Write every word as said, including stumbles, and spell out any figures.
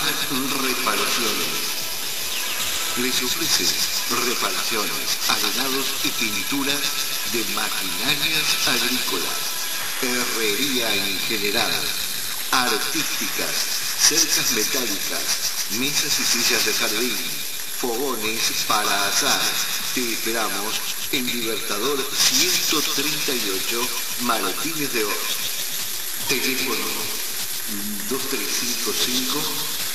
Reparaciones. Les ofrece reparaciones, arenados y pinturas de maquinarias agrícolas, herrería en general, artísticas, cercas metálicas, mesas y sillas de jardín, fogones para asar. Te esperamos en Libertador ciento treinta y ocho, Martínez de Oz. Teléfono dos tres cinco cinco